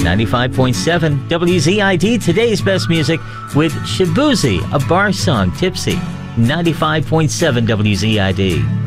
95.7 WZID, today's best music with Shabuzi, a bar song, Tipsy. 95.7 WZID.